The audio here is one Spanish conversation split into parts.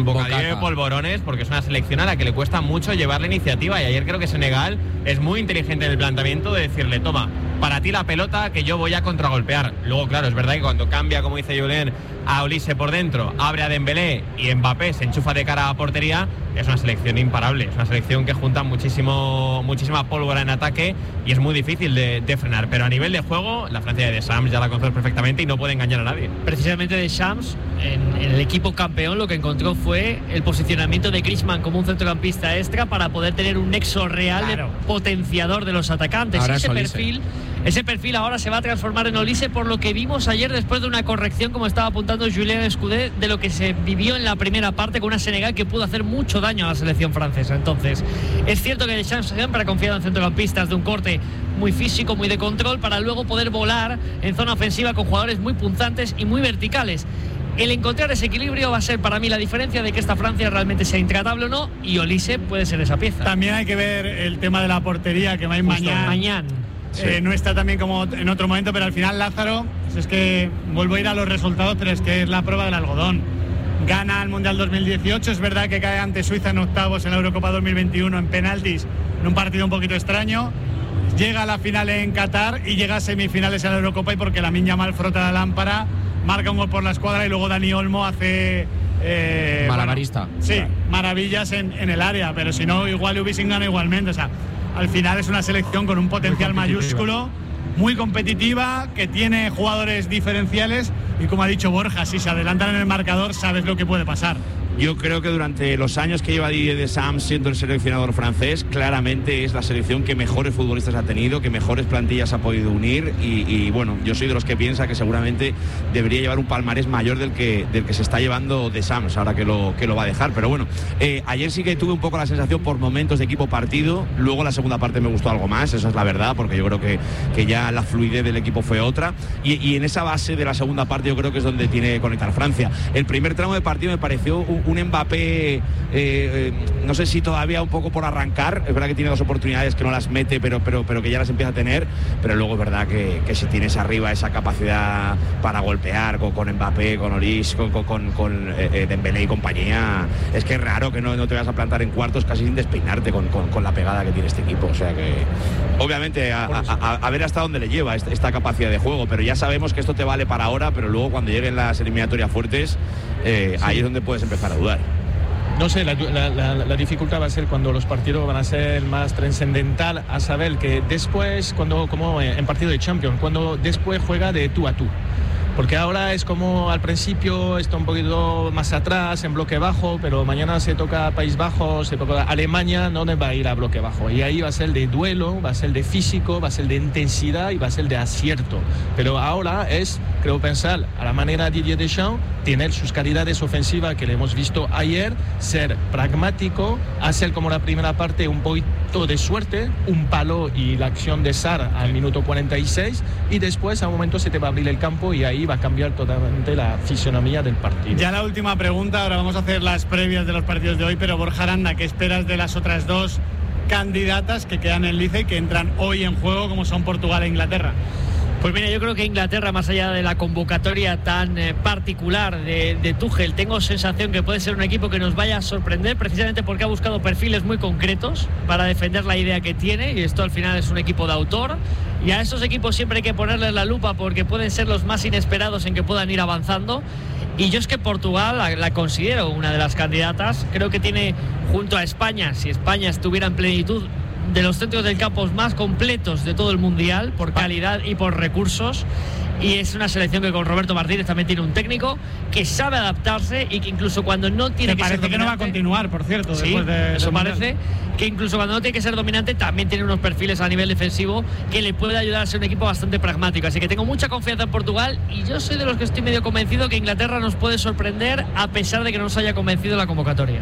un bocadillo de polvorones, porque es una selección a la que le cuesta mucho llevar la iniciativa, y ayer creo que Senegal es muy inteligente en el planteamiento de decirle, toma, para ti la pelota, que yo voy a contragolpear. Luego, claro, es verdad que cuando cambia, como dice Julien, a Olise por dentro, abre a Dembélé y Mbappé se enchufa de cara a portería, es una selección imparable, es una selección que junta muchísima pólvora en ataque y es muy difícil de frenar, pero a nivel de juego la Francia de Deschamps ya la conoce perfectamente y no puede engañar a nadie. Precisamente Deschamps en el equipo campeón lo que encontró fue el posicionamiento de Griezmann como un centrocampista extra para poder tener un nexo real, claro, de potenciador de los atacantes. Ese perfil ahora se va a transformar en Olise, por lo que vimos ayer después de una corrección, como estaba apuntando Julien Escudé, de lo que se vivió en la primera parte con una Senegal que pudo hacer mucho daño a la selección francesa. Entonces, es cierto que Deschamps siempre ha confiado en centrocampistas de un corte muy físico, muy de control, para luego poder volar en zona ofensiva con jugadores muy punzantes y muy verticales. El encontrar ese equilibrio va a ser para mí la diferencia de que esta Francia realmente sea intratable o no, y Olise puede ser esa pieza. También hay que ver el tema de la portería, que mañana. Sí. No está también como en otro momento, pero al final Lázaro, es que vuelvo a ir a los resultados, pero es que es la prueba del algodón. Gana el Mundial 2018, es verdad que cae ante Suiza en octavos en la Eurocopa 2021 en penaltis, en un partido un poquito extraño. Llega a la final en Qatar y llega a semifinales en la Eurocopa, y porque Lamine Yamal frota la lámpara, marca un gol por la escuadra y luego Dani Olmo hace... malabarista. Sí, maravillas en el área, pero si no, igual hubiesen ganado igualmente. O sea, al final es una selección con un potencial mayúsculo, muy competitiva, que tiene jugadores diferenciales, y como ha dicho Borja, si se adelantan en el marcador, sabes lo que puede pasar. Yo creo que durante los años que lleva Didier Deschamps siendo el seleccionador francés, claramente es la selección que mejores futbolistas ha tenido, que mejores plantillas ha podido unir, y bueno, yo soy de los que piensa que seguramente debería llevar un palmarés mayor del que se está llevando Deschamps, ahora que lo va a dejar. Pero bueno, ayer sí que tuve un poco la sensación por momentos de equipo partido, luego la segunda parte me gustó algo más, esa es la verdad, porque yo creo que ya la fluidez del equipo fue otra, y en esa base de la segunda parte yo creo que es donde tiene que conectar Francia. El primer tramo de partido me pareció un Mbappé, no sé si todavía un poco por arrancar, es verdad que tiene dos oportunidades que no las mete, pero que ya las empieza a tener, pero luego es verdad que si tienes arriba esa capacidad para golpear con Mbappé, con Olise, con Dembélé y compañía, es que es raro que no te vas a plantar en cuartos casi sin despeinarte con la pegada que tiene este equipo. O sea que obviamente a ver hasta dónde le lleva esta capacidad de juego, pero ya sabemos que esto te vale para ahora, pero luego cuando lleguen las eliminatorias fuertes, ahí es donde puedes empezar a dudar. No sé, la dificultad va a ser cuando los partidos van a ser más trascendental, a saber que después, como en partido de Champions, cuando después juega de tú a tú. Porque ahora es como al principio está un poquito más atrás en bloque bajo, pero mañana se toca País Bajo, se toca Alemania, no va a ir a bloque bajo, y ahí va a ser de duelo, va a ser de físico, va a ser de intensidad y va a ser de acierto. Pero ahora es, creo, pensar a la manera de Didier Deschamps, tener sus calidades ofensivas que le hemos visto ayer, ser pragmático, hacer como la primera parte un poquito de suerte, un palo y la acción de Sarr al minuto 46, y después a un momento se te va a abrir el campo y ahí va a cambiar totalmente la fisonomía del partido. Ya la última pregunta, ahora vamos a hacer las previas de los partidos de hoy, pero Borja Aranda, ¿qué esperas de las otras dos candidatas que quedan en lice y que entran hoy en juego, como son Portugal e Inglaterra? Pues mira, yo creo que Inglaterra, más allá de la convocatoria tan particular de Tuchel, tengo sensación que puede ser un equipo que nos vaya a sorprender, precisamente porque ha buscado perfiles muy concretos para defender la idea que tiene, y esto al final es un equipo de autor, y a esos equipos siempre hay que ponerles la lupa porque pueden ser los más inesperados en que puedan ir avanzando. Y yo es que Portugal la considero una de las candidatas. Creo que tiene, junto a España, si España estuviera en plenitud, de los centros del campo más completos de todo el mundial, por calidad y por recursos, y es una selección que con Roberto Martínez también tiene un técnico que sabe adaptarse y que incluso cuando no tiene que ser dominante, que no va a continuar, por cierto, sí, después de eso parece, que incluso cuando no tiene que ser dominante también tiene unos perfiles a nivel defensivo que le puede ayudar a ser un equipo bastante pragmático, así que tengo mucha confianza en Portugal, y yo soy de los que estoy medio convencido que Inglaterra nos puede sorprender a pesar de que no nos haya convencido la convocatoria.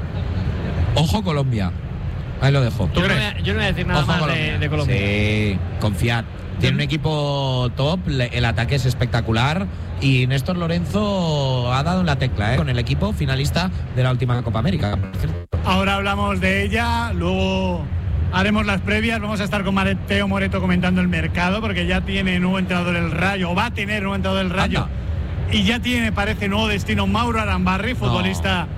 Ojo Colombia. Ahí lo dejo. Yo no voy a decir nada más de Colombia. Sí, confiad. Tiene un equipo top, el ataque es espectacular, y Néstor Lorenzo ha dado en la tecla con el equipo finalista de la última Copa América. Ahora hablamos de ella, luego haremos las previas, vamos a estar con Teo Moreto comentando el mercado, porque ya tiene nuevo entrenador el Rayo, o va a tener nuevo entrenador el Rayo. Anda. Y ya tiene, parece, nuevo destino Mauro Arambarri, futbolista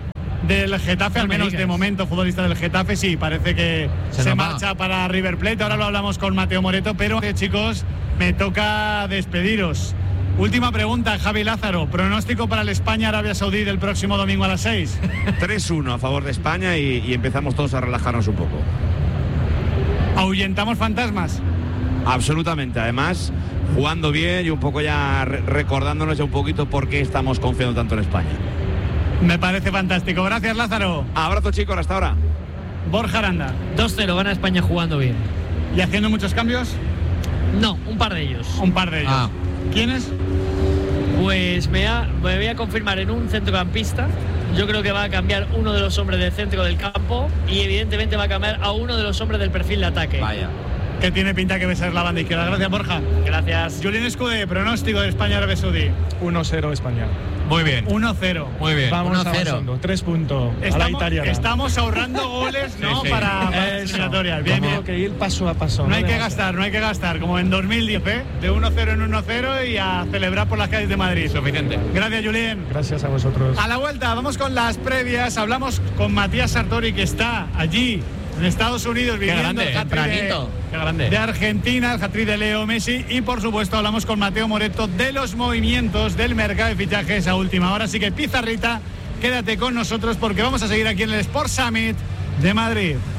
del Getafe, al menos de momento, futbolista del Getafe, sí, parece que se marcha para River Plate. Ahora lo hablamos con Mateo Moreto, pero chicos, me toca despediros. Última pregunta, Javi Lázaro, pronóstico para el España-Arabia Saudí del próximo domingo a las 6. 3-1 a favor de España y empezamos todos a relajarnos un poco. ¿Ahuyentamos fantasmas? Absolutamente, además jugando bien y un poco ya recordándonos ya un poquito por qué estamos confiando tanto en España. Me parece fantástico, gracias Lázaro. Abrazo chicos, hasta ahora. Borja Aranda. 2-0, gana España jugando bien. ¿Y haciendo muchos cambios? No, un par de ellos. Un par de ellos. ¿Quiénes? Pues me voy a confirmar en un centrocampista. Yo creo que va a cambiar uno de los hombres del centro del campo y evidentemente va a cambiar a uno de los hombres del perfil de ataque. Vaya. Que tiene pinta que va a ser la banda izquierda. Gracias, Borja. Gracias. Julián Escudé, pronóstico de España-Arabia Saudí. 1-0 España. Muy bien. 1-0. Muy bien. Vamos 1-0. avanzando. 3 puntos a la italiana. Estamos ahorrando goles, ¿no? Sí. Para las eliminatorias. Bien, bien. Tengo que ir paso a paso. No hay que gastar, como en 2010, de 1-0 en 1-0 y a celebrar por las calles de Madrid. Suficiente. Gracias, Julián. Gracias a vosotros. A la vuelta, vamos con las previas. Hablamos con Matías Sartori, que está allí en Estados Unidos viviendo el hat-trick de Argentina, el hat-trick de Leo Messi, y por supuesto hablamos con Mateo Moreto de los movimientos del mercado de fichajes a última hora. Así que pizarrita, quédate con nosotros porque vamos a seguir aquí en el Sport Summit de Madrid.